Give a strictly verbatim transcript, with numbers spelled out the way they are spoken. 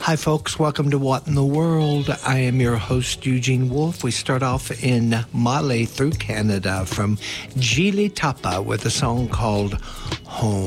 Hi, folks. Welcome to What in the World. I am your host, Eugene Wolf. We start off in Mali through Canada from Gili Tapa with a song called Home.